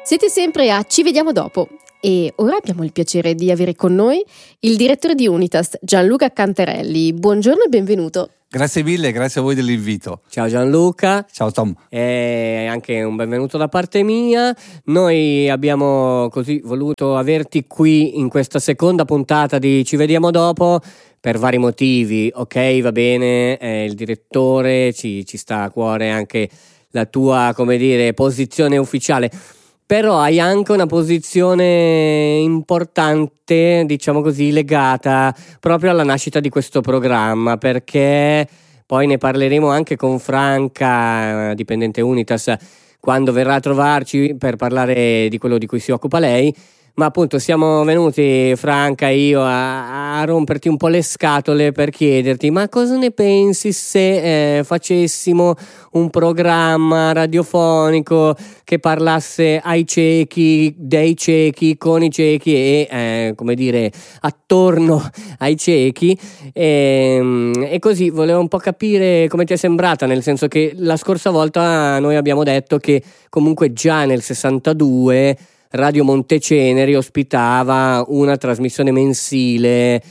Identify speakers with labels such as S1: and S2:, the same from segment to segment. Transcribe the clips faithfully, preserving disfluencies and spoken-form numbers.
S1: Siete sempre a Ci vediamo dopo e ora abbiamo il piacere di avere con noi il direttore di Unitas, Gianluca Cantarelli. Buongiorno e benvenuto.
S2: Grazie mille, grazie a voi dell'invito.
S3: Ciao Gianluca.
S2: Ciao Tom.
S3: E anche un benvenuto da parte mia. Noi abbiamo così voluto averti qui in questa seconda puntata di Ci vediamo dopo per vari motivi. Ok, va bene, eh, il direttore, ci, ci sta a cuore anche la tua, come dire, posizione ufficiale. Però hai anche una posizione importante, diciamo così, legata proprio alla nascita di questo programma, perché poi ne parleremo anche con Franca, dipendente Unitas, quando verrà a trovarci per parlare di quello di cui si occupa lei. Ma appunto siamo venuti, Franca e io, a, a romperti un po' le scatole per chiederti: ma cosa ne pensi se eh, facessimo un programma radiofonico che parlasse ai ciechi, dei ciechi, con i ciechi e, eh, come dire, attorno ai ciechi? E, e così volevo un po' capire come ti è sembrata, nel senso che la scorsa volta noi abbiamo detto che comunque già nel sessantadue Radio Monteceneri ospitava una trasmissione mensile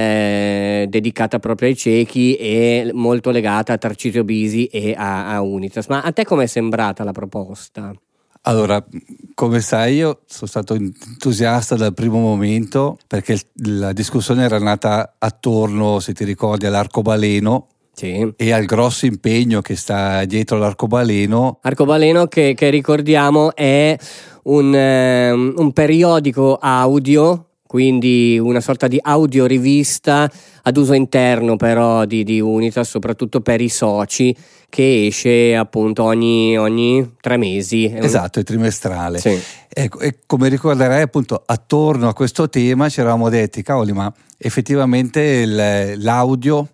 S3: eh, dedicata proprio ai ciechi e molto legata a Tarcisio Bisi e a, a Unitas. Ma a te com'è sembrata la proposta?
S2: Allora, come sai, io sono stato entusiasta dal primo momento, perché la discussione era nata attorno, se ti ricordi, all'arcobaleno.
S3: Sì.
S2: E al grosso impegno che sta dietro l'arcobaleno.
S3: Arcobaleno che, che ricordiamo è un, eh, un periodico audio, quindi una sorta di audiorivista ad uso interno però di, di Unitas, soprattutto per i soci, che esce appunto ogni, ogni tre mesi.
S2: Esatto, è trimestrale.
S3: Sì.
S2: E, e come ricorderai, appunto, attorno a questo tema ci eravamo detti: cavoli, ma effettivamente il, l'audio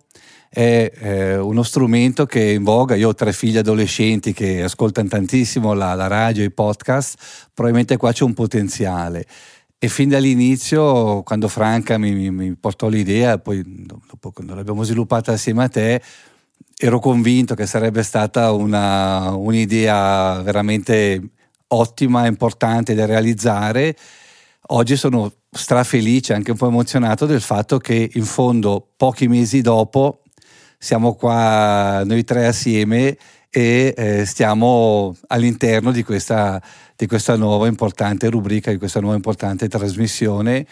S2: è eh, uno strumento che è in voga. Io ho tre figli adolescenti che ascoltano tantissimo la, la radio e i podcast, probabilmente qua c'è un potenziale. E fin dall'inizio, quando Franca mi, mi, mi portò l'idea, poi dopo quando l'abbiamo sviluppata assieme a te, ero convinto che sarebbe stata una, un'idea veramente ottima, importante da realizzare. Oggi sono strafelice, anche un po' emozionato del fatto che in fondo pochi mesi dopo siamo qua noi tre assieme e eh, stiamo all'interno di questa, di questa nuova importante rubrica, di questa nuova importante trasmissione,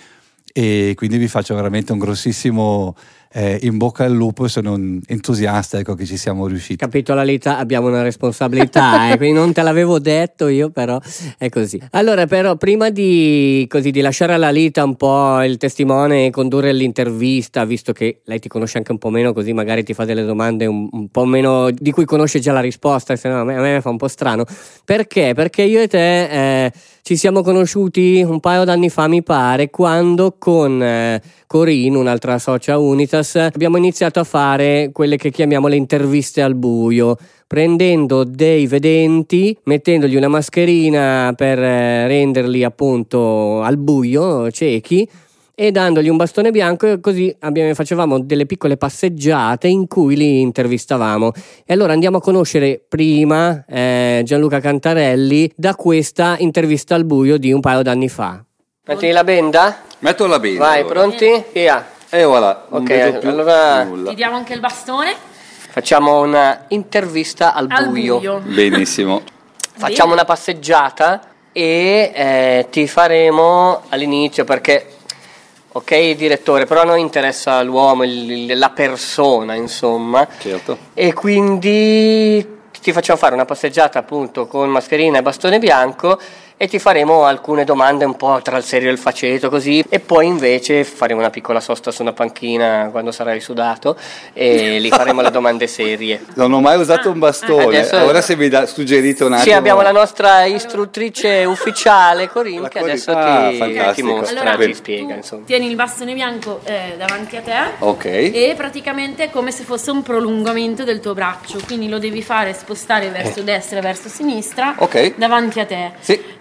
S2: e quindi vi faccio veramente un grossissimo eh, in bocca al lupo e sono un entusiasta, ecco, che ci siamo riusciti.
S3: Capito la Lita, abbiamo una responsabilità, eh, quindi non te l'avevo detto io, però è così. Allora, però, prima di così di lasciare alla Lita un po' il testimone e condurre l'intervista, visto che lei ti conosce anche un po' meno, così magari ti fa delle domande un, un po' meno di cui conosce già la risposta, se no a me, a me fa un po' strano. Perché? Perché io e te eh, ci siamo conosciuti un paio d'anni fa, mi pare, quando con eh, Corinne, un'altra socia Unitas, abbiamo iniziato a fare quelle che chiamiamo le interviste al buio, prendendo dei vedenti, mettendogli una mascherina per eh, renderli appunto al buio, ciechi, e dandogli un bastone bianco, e così abbiamo, facevamo delle piccole passeggiate in cui li intervistavamo. E allora andiamo a conoscere prima eh, Gianluca Cantarelli da questa intervista al buio di un paio d'anni fa. Metti la benda?
S4: Metto la benda.
S3: Vai,
S4: allora.
S3: Pronti? Via.
S4: E voilà, non
S3: Ok,
S4: vedo più
S3: allora
S4: nulla.
S5: Ti diamo anche il bastone.
S3: Facciamo una intervista al,
S5: Al
S3: buio.
S5: buio.
S4: Benissimo.
S3: Facciamo
S5: Bene.
S3: una passeggiata e eh, ti faremo all'inizio, perché ok direttore, però a noi interessa l'uomo, il, la persona, insomma.
S4: Certo.
S3: E quindi ti facciamo fare una passeggiata appunto con mascherina e bastone bianco e ti faremo alcune domande un po' tra il serio e il faceto, così, e poi invece faremo una piccola sosta su una panchina quando sarai sudato e lì faremo le domande serie.
S4: Non ho mai usato un bastone,
S3: Adesso-
S4: ora se mi dà suggerito un attimo.
S3: Sì, abbiamo la nostra istruttrice ufficiale Corinne,
S4: La
S3: che
S4: Corinne.
S3: adesso
S4: Ah,
S3: ti,
S4: fantastico.
S3: ti mostra,
S5: Allora,
S3: ti spiega, insomma.
S5: Tieni il bastone bianco eh, davanti a te.
S4: Ok.
S5: E praticamente è come se fosse un prolungamento del tuo braccio, quindi lo devi fare spostare verso destra e verso sinistra,
S4: Ok.
S5: davanti a te.
S4: Sì.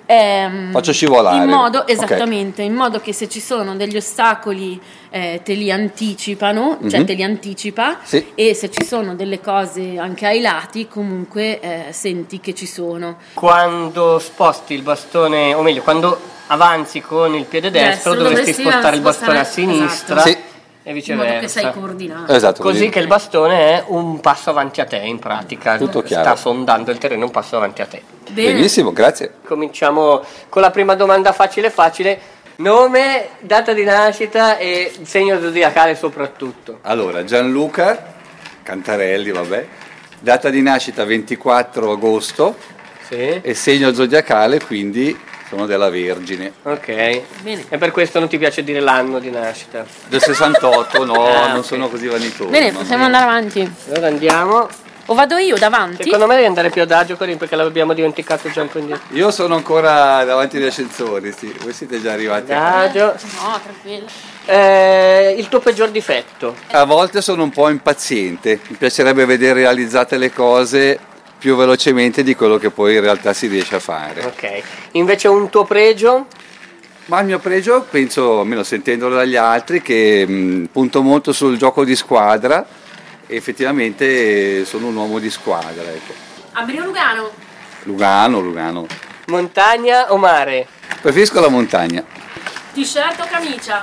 S5: Ehm,
S4: Faccio scivolare.
S5: in modo,
S4: Ok.
S5: esattamente, in modo che se ci sono degli ostacoli eh, te li anticipano, cioè
S4: Mhm.
S5: te li anticipa,
S4: Sì.
S5: e se ci sono delle cose anche ai lati comunque eh, senti che ci sono.
S3: Quando sposti il bastone, o meglio, quando avanzi con il piede destro,
S5: Destro,
S3: dovresti
S5: dovresti
S3: spostare il bastone a
S5: spostare-
S3: sinistra
S4: Sì.
S3: e
S5: In modo che sei
S3: viceversa.
S5: coordinato.
S4: Esatto,
S3: Così che il bastone è un passo avanti a te, in pratica.
S4: Tutto chiaro.
S3: Sta sondando il terreno un passo avanti a te.
S5: Bene.
S4: Benissimo, grazie.
S3: Cominciamo con la prima domanda facile facile. Nome, data di nascita e segno zodiacale soprattutto.
S4: Allora, Gianluca Cantarelli, vabbè. Data di nascita ventiquattro agosto
S3: Sì.
S4: e segno zodiacale, quindi sono della Vergine.
S3: Ok.
S5: Bene.
S3: E per questo non ti piace dire l'anno di nascita.
S4: Del sessantotto, no,
S3: Ah,
S4: non
S3: ok.
S4: sono così vanitoso.
S5: Bene,
S4: no,
S5: possiamo
S4: no.
S5: andare avanti.
S3: Allora andiamo.
S5: O vado io davanti?
S3: Secondo me devi andare più adagio Corinne, perché l'abbiamo dimenticato già un po' indietro.
S4: Io sono ancora davanti agli ascensori, sì. Voi siete già arrivati.
S3: Adagio.
S5: No, tranquillo.
S3: Eh, il tuo peggior difetto.
S4: A volte sono un po' impaziente, mi piacerebbe vedere realizzate le cose più velocemente di quello che poi in realtà si riesce a fare.
S3: Ok. Invece un tuo pregio.
S4: Ma il mio pregio, penso, almeno sentendolo dagli altri, che mh, punto molto sul gioco di squadra e effettivamente sono un uomo di squadra. Ecco.
S5: Abrio Lugano.
S4: Lugano, Lugano.
S3: Montagna o mare?
S4: Preferisco la montagna.
S5: T-shirt o camicia?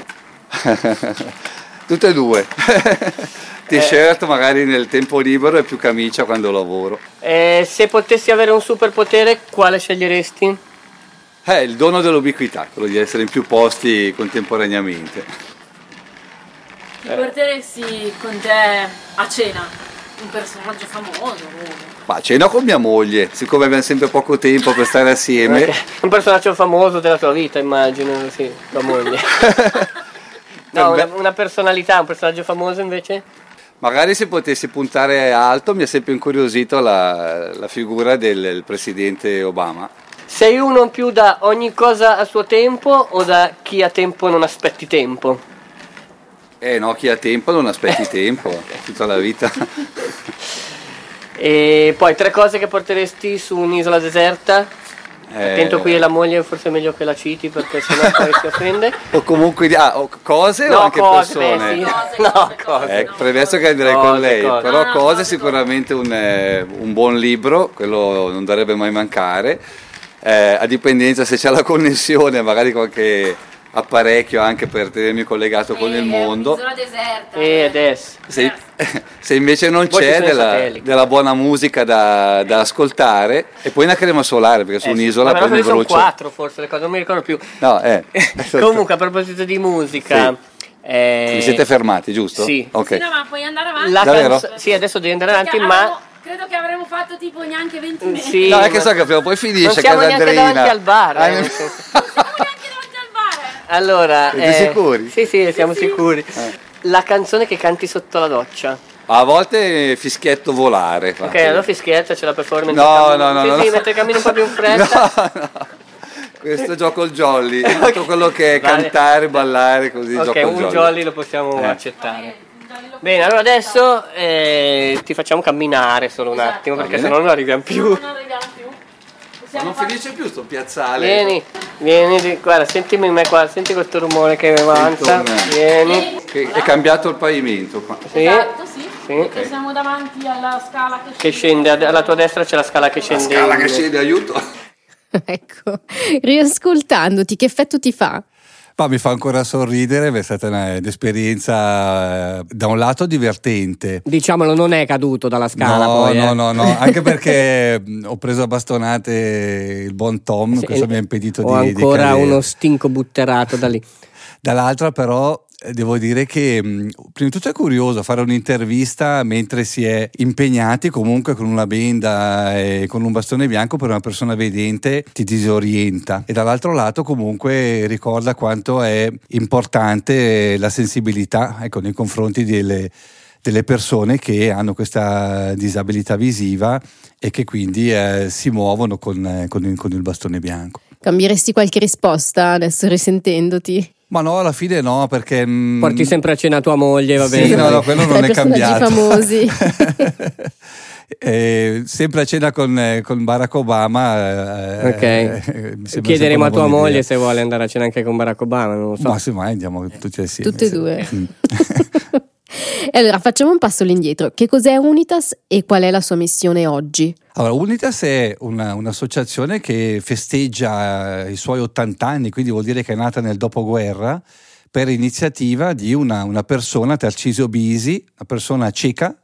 S4: Tutte e due. T-shirt magari nel tempo libero e più camicia quando lavoro.
S3: Eh, se potessi avere un superpotere, quale sceglieresti?
S4: Eh, il dono dell'ubiquità, quello di essere in più posti contemporaneamente.
S5: Ti porteresti con te a cena un personaggio famoso?
S4: Ma cena con mia moglie, siccome abbiamo sempre poco tempo per stare assieme.
S3: Ok. Un personaggio famoso della tua vita, immagino, sì, tua moglie. No, una, una personalità, un personaggio famoso invece?
S4: Magari se potessi puntare alto, mi ha sempre incuriosito la, la figura del, del presidente Obama.
S3: Sei uno più da ogni cosa a suo tempo o da chi ha tempo non aspetti tempo?
S4: Eh no, chi ha tempo non aspetti tempo, tutta la vita.
S3: E poi tre cose che porteresti su un'isola deserta?
S4: Eh,
S3: Attento, qui è la moglie, forse è meglio che la citi perché sennò poi si offende.
S4: O comunque di- ah, o cose o
S3: No,
S4: anche
S3: cose,
S4: persone?
S3: beh, sì.
S5: Cose,
S3: No,
S5: cose,
S3: cose.
S4: Eh, premesso che andrei
S3: Cose,
S4: con lei,
S3: cose.
S4: però
S5: No, no,
S4: cose
S5: cose,
S4: sicuramente un, eh, un buon libro, quello non dovrebbe mai mancare, eh, a dipendenza se c'è la connessione, magari qualche apparecchio anche per tenermi collegato con il mondo.
S5: Un'isola deserta.
S3: E adesso?
S4: Se, se invece non
S3: Poi ci
S4: c'è
S3: sono i
S4: della,
S3: satelliti.
S4: della buona musica da, da ascoltare e poi una crema solare perché su
S3: Eh sì,
S4: un'isola
S3: ma
S4: poi mi
S3: sono
S4: brucio.
S3: quattro forse le cose, non mi ricordo più.
S4: No, eh.
S3: Comunque a proposito di musica, eh,
S4: Vi siete fermati, giusto?
S3: Sì.
S4: Ok.
S5: Sì, no, ma puoi andare avanti.
S3: la
S4: Davvero?
S3: canzo- sì, adesso devi andare avanti,
S5: Perché
S3: ma
S5: avremo- credo che avremmo fatto tipo neanche venti metri.
S3: sì,
S4: No, è che
S3: ma-
S4: so che prima o poi
S3: non
S4: finisce
S3: siamo
S4: casa
S3: neanche
S4: Andreina.
S3: davanti al bar.
S4: Ah,
S3: eh,
S4: ne-
S3: nel senso.
S5: Siamo neanche davanti al bar.
S3: Allora,
S4: Siete sicuri?
S3: Sì, sì, siamo
S5: Sì.
S3: sicuri. La canzone che canti sotto la doccia.
S4: A volte fischietto volare.
S3: Ok, allora fischietta, c'è la performance.
S4: No,
S3: Cammini-
S4: no, no,
S3: Sì,
S4: no,
S3: sì,
S4: no.
S3: mentre cammini un po' più in fretta.
S4: No, no. Questo gioco il jolly, tutto quello che è
S3: Vale.
S4: cantare, ballare, così
S3: Ok,
S4: gioco il
S3: un
S4: jolly.
S3: jolly lo possiamo
S4: Eh.
S3: accettare. Bene, allora adesso eh, ti facciamo camminare solo un
S5: Esatto.
S3: attimo, perché
S4: Va
S3: se
S4: bene.
S3: no non arriviamo più.
S5: Non arriviamo più.
S4: Ma
S5: Possiamo
S4: non
S5: fare-
S4: finisce più sto piazzale.
S3: Vieni, vieni, di- guarda, sentimi me qua, senti questo rumore che mi avanza.
S4: un-
S3: Vieni.
S4: Che è cambiato il pavimento qua.
S3: Sì.
S5: Esatto, sì.
S3: Sì.
S5: Perché siamo davanti alla scala che,
S3: Che scende, ad- alla tua destra c'è la scala che
S4: La
S3: scende.
S4: scala che scende, aiuto.
S1: Ecco, riascoltandoti, che effetto ti fa?
S2: Ma mi fa ancora sorridere, è stata una- un'esperienza eh, da un lato divertente.
S3: Diciamolo, non è caduto dalla scala.
S2: No,
S3: poi,
S2: no,
S3: eh.
S2: no, no, anche perché mh, ho preso a bastonate il buon Tom,
S3: Sì,
S2: questo mi ha impedito
S3: ho
S2: di, di
S3: ancora
S2: cadere.
S3: uno stinco butterato da lì.
S2: Dall'altra però eh, devo dire che mh, prima di tutto è curioso fare un'intervista mentre si è impegnati comunque con una benda e con un bastone bianco. Per una persona vedente ti disorienta, e dall'altro lato comunque ricorda quanto è importante la sensibilità, ecco, nei confronti delle, delle persone che hanno questa disabilità visiva e che quindi eh, si muovono con, eh, con il- con il bastone bianco.
S1: Cambieresti qualche risposta adesso risentendoti?
S2: Ma no, alla fine no, perché mh,
S3: Porti sempre a cena tua moglie, va
S2: sì,
S3: bene.
S2: no, no, quello
S1: Tra
S2: non
S1: i
S2: è
S1: personaggi
S2: cambiato.
S1: famosi.
S2: Eh, sempre a cena con, con Barack Obama.
S3: Ok.
S2: Eh,
S3: Chiederemo a tua moglie
S2: idea.
S3: se vuole andare a cena anche con Barack Obama, non lo so.
S2: Ma sì, mai andiamo tutti assieme.
S1: Tutte e
S2: sì.
S1: due.
S2: Mm.
S1: E allora facciamo un passo all'indietro. Che cos'è Unitas e qual è la sua missione oggi?
S2: Allora, Unitas è una, un'associazione che festeggia i suoi ottanta anni, quindi vuol dire che è nata nel dopoguerra, per iniziativa di una, una persona, Tarcisio Bisi, una persona cieca,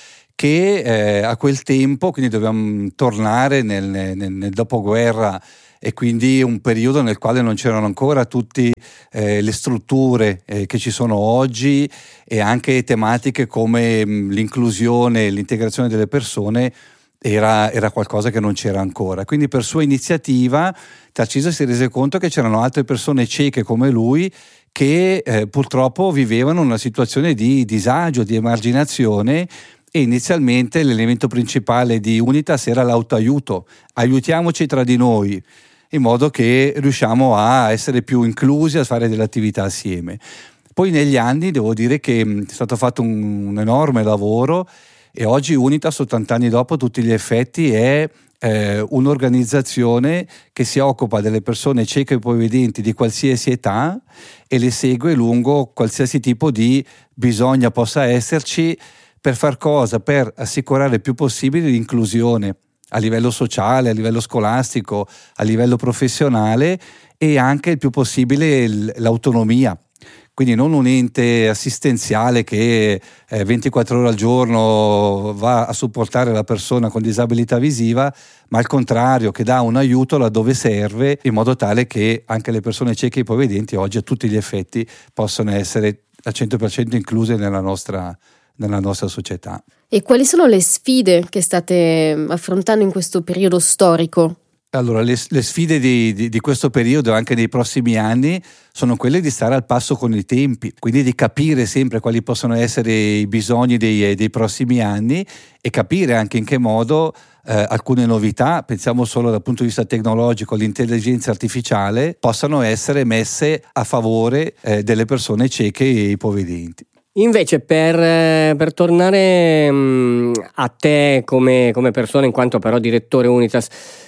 S2: che eh, a quel tempo, quindi dobbiamo tornare nel, nel, nel dopoguerra, e quindi un periodo nel quale non c'erano ancora tutte eh, le strutture eh, che ci sono oggi, e anche tematiche come mh, l'inclusione, l'integrazione delle persone era, era qualcosa che non c'era ancora. Quindi per sua iniziativa Tarcisio si rese conto che c'erano altre persone cieche come lui che eh, purtroppo vivevano una situazione di disagio, di emarginazione, e inizialmente l'elemento principale di Unitas era l'autoaiuto, aiutiamoci tra di noi, in modo che riusciamo a essere più inclusi, a fare delle attività assieme. Poi negli anni devo dire che è stato fatto un, un enorme lavoro, e oggi Unitas, ottanta anni dopo, a tutti gli effetti è eh, un'organizzazione che si occupa delle persone cieche e ipovedenti di qualsiasi età e le segue lungo qualsiasi tipo di bisogno possa esserci. Per far cosa? Per assicurare il più possibile l'inclusione a livello sociale, a livello scolastico, a livello professionale, e anche il più possibile l'autonomia. Quindi non un ente assistenziale che eh, ventiquattro ore al giorno va a supportare la persona con disabilità visiva, ma al contrario, che dà un aiuto laddove serve, in modo tale che anche le persone cieche e ipovedenti oggi a tutti gli effetti possono essere al cento per cento incluse nella nostra nella nostra società.
S1: E quali sono le sfide che state affrontando in questo periodo storico?
S2: Allora, le, le sfide di, di, di questo periodo e anche dei prossimi anni sono quelle di stare al passo con i tempi, quindi di capire sempre quali possono essere i bisogni dei, dei prossimi anni, e capire anche in che modo eh, alcune novità, pensiamo solo dal punto di vista tecnologico, l'intelligenza artificiale, possano essere messe a favore eh, delle persone cieche e ipovedenti.
S3: Invece per, per tornare mh, a te come, come persona, in quanto però direttore Unitas,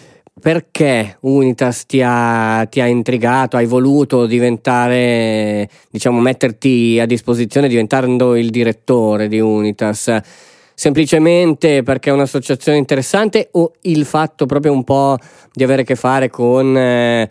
S3: perché Unitas ti ha, ti ha intrigato, hai voluto diventare, diciamo, metterti a disposizione diventando il direttore di Unitas? Semplicemente perché è un'associazione interessante, o il fatto proprio un po' di avere a che fare con eh,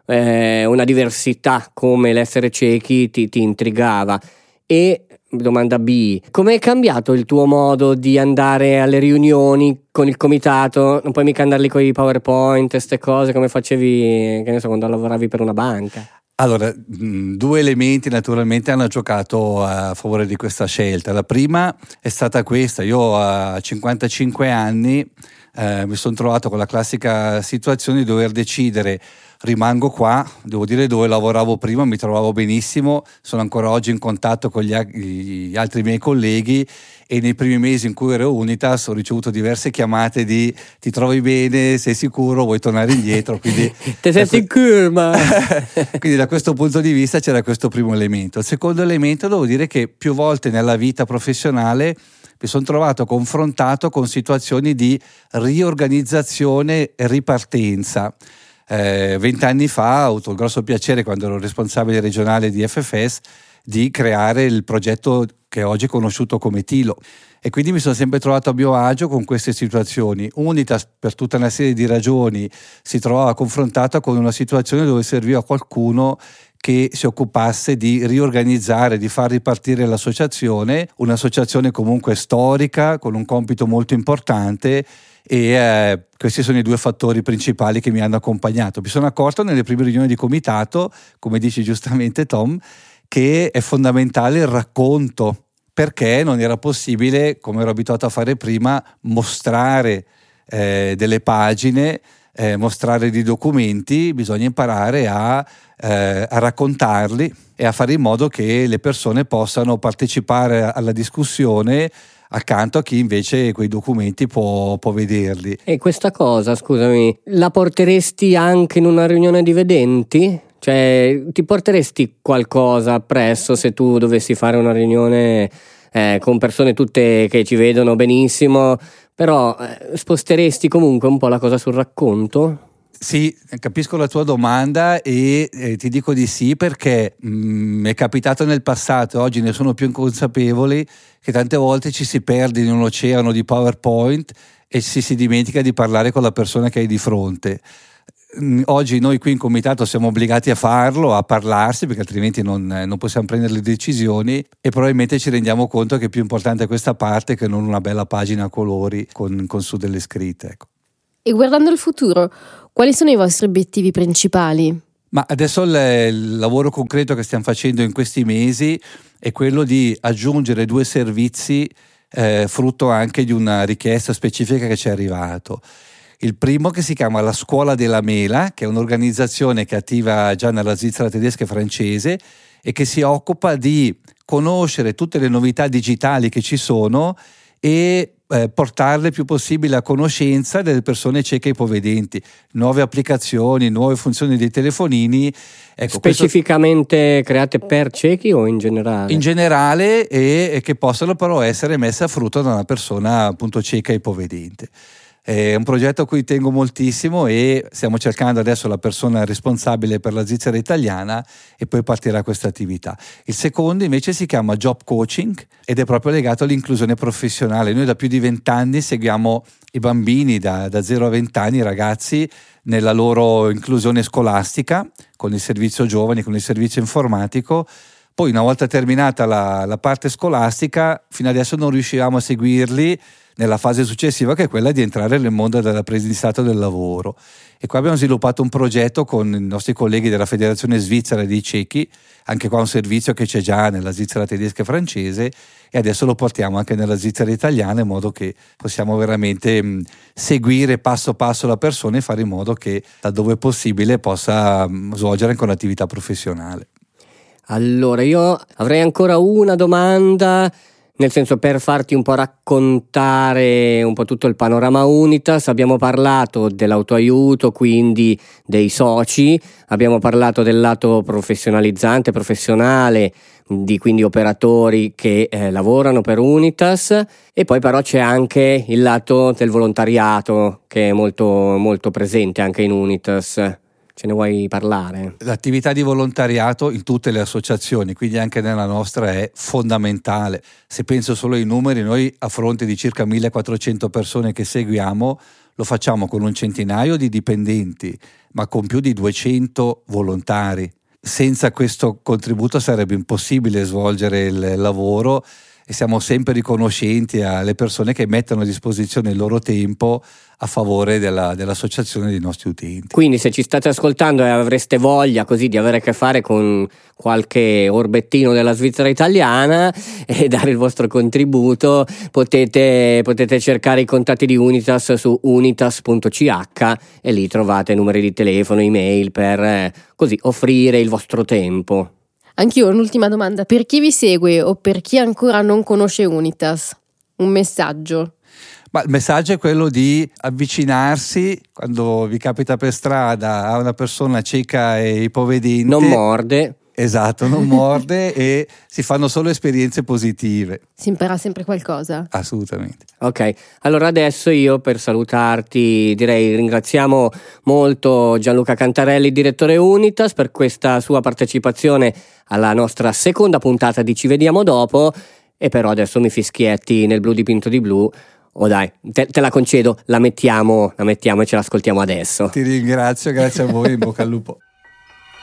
S3: eh, una diversità come l'essere ciechi ti, ti intrigava? E domanda B, come è cambiato il tuo modo di andare alle riunioni con il comitato? Non puoi mica andare lì con i PowerPoint e ste cose come facevi, che ne so, quando lavoravi per una banca.
S2: Allora, due elementi naturalmente hanno giocato a favore di questa scelta. La prima è stata questa: io a cinquantacinque anni eh, mi sono trovato con la classica situazione di dover decidere: rimango qua, devo dire dove lavoravo prima, mi trovavo benissimo, sono ancora oggi in contatto con gli, gli altri miei colleghi, e nei primi mesi in cui ero Unitas ho ricevuto diverse chiamate di ti trovi bene, sei sicuro, vuoi tornare indietro? Quindi,
S3: te sei sicuro? Ma...
S2: quindi da questo punto di vista c'era questo primo elemento. Il secondo elemento, devo dire che più volte nella vita professionale mi sono trovato confrontato con situazioni di riorganizzazione e ripartenza. Vent'anni eh, fa ho avuto il grosso piacere, quando ero responsabile regionale di F F S, di creare il progetto che oggi è conosciuto come Tilo, e quindi mi sono sempre trovato a mio agio con queste situazioni. Unitas, per tutta una serie di ragioni, si trovava confrontata con una situazione dove serviva qualcuno che si occupasse di riorganizzare, di far ripartire l'associazione, un'associazione comunque storica, con un compito molto importante, e eh, questi sono i due fattori principali che mi hanno accompagnato. Mi sono accorto nelle prime riunioni di comitato, come dici giustamente Tom, che è fondamentale il racconto, perché non era possibile, come ero abituato a fare prima, mostrare eh, delle pagine, eh, mostrare dei documenti. Bisogna imparare a, eh, a raccontarli e a fare in modo che le persone possano partecipare alla discussione accanto a chi invece quei documenti può, può vederli.
S3: E questa cosa, scusami, la porteresti anche in una riunione di vedenti? Cioè, ti porteresti qualcosa appresso se tu dovessi fare una riunione eh, con persone tutte che ci vedono benissimo, però eh, sposteresti comunque un po' la cosa sul racconto?
S2: Sì, capisco la tua domanda e eh, ti dico di sì perché mi è capitato nel passato, oggi ne sono più consapevoli, che tante volte ci si perde in un oceano di PowerPoint e ci si dimentica di parlare con la persona che hai di fronte. Oggi noi qui in comitato siamo obbligati a farlo, a parlarsi, perché altrimenti non, non possiamo prendere le decisioni, e probabilmente ci rendiamo conto che è più importante questa parte che non una bella pagina a colori con, con su delle scritte, ecco.
S1: E guardando il futuro, quali sono i vostri obiettivi principali?
S2: Ma adesso il, il lavoro concreto che stiamo facendo in questi mesi è quello di aggiungere due servizi eh, frutto anche di una richiesta specifica che ci è arrivato. Il primo, che si chiama La Scuola della Mela, che è un'organizzazione che è attiva già nella Svizzera tedesca e francese e che si occupa di conoscere tutte le novità digitali che ci sono e eh, portarle il più possibile a conoscenza delle persone cieche e ipovedenti, nuove applicazioni, nuove funzioni dei telefonini. Ecco,
S3: specificamente questo, create per ciechi o in generale?
S2: In generale, e, e che possano però essere messe a frutto da una persona appunto cieca e ipovedente. È un progetto a cui tengo moltissimo e stiamo cercando adesso la persona responsabile per la Svizzera italiana e poi partirà questa attività. Il secondo invece si chiama Job Coaching ed è proprio legato all'inclusione professionale. Noi da più di vent'anni seguiamo i bambini da, da zero a venti anni, i ragazzi, nella loro inclusione scolastica con il servizio giovani, con il servizio informatico. Poi una volta terminata la, la parte scolastica, fino adesso non riuscivamo a seguirli nella fase successiva, che è quella di entrare nel mondo dell'apprendistato del lavoro. E qua abbiamo sviluppato un progetto con i nostri colleghi della Federazione Svizzera dei Ciechi, anche qua un servizio che c'è già nella Svizzera tedesca e francese, e adesso lo portiamo anche nella Svizzera italiana, in modo che possiamo veramente mh, seguire passo passo la persona e fare in modo che, laddove possibile, possa mh, svolgere anche un'attività professionale.
S3: Allora, io avrei ancora una domanda, nel senso, per farti un po' raccontare un po' tutto il panorama Unitas. Abbiamo parlato dell'autoaiuto, quindi dei soci, abbiamo parlato del lato professionalizzante, professionale, di quindi operatori che eh, lavorano per Unitas, e poi però c'è anche il lato del volontariato che è molto, molto presente anche in Unitas. Ce ne vuoi parlare?
S2: L'attività di volontariato in tutte le associazioni, quindi anche nella nostra, è fondamentale. Se penso solo ai numeri, noi a fronte di circa millequattrocento persone che seguiamo, lo facciamo con un centinaio di dipendenti, ma con più di duecento volontari. Senza questo contributo sarebbe impossibile svolgere il lavoro, e siamo sempre riconoscenti alle persone che mettono a disposizione il loro tempo a favore della, dell'associazione dei nostri utenti.
S3: Quindi se ci state ascoltando e avreste voglia così di avere a che fare con qualche orbettino della Svizzera italiana e dare il vostro contributo, potete, potete cercare i contatti di Unitas su unitas punto c h e lì trovate numeri di telefono, email per eh, così offrire il vostro tempo.
S1: Anch'io ho un'ultima domanda. Per chi vi segue o per chi ancora non conosce Unitas, un messaggio?
S2: Ma il messaggio è quello di avvicinarsi quando vi capita per strada a una persona cieca e ipovedente.
S3: Non morde.
S2: Esatto, non morde e si fanno solo esperienze positive.
S1: Si impara sempre qualcosa.
S2: Assolutamente.
S3: Ok, allora adesso io, per salutarti, direi ringraziamo molto Gianluca Cantarelli, direttore Unitas, per questa sua partecipazione alla nostra seconda puntata di Ci vediamo dopo. E però adesso mi fischietti nel blu dipinto di blu. Oh dai, te, te la concedo, la mettiamo, la mettiamo e ce l'ascoltiamo adesso.
S2: Ti ringrazio, grazie a voi, in bocca al lupo.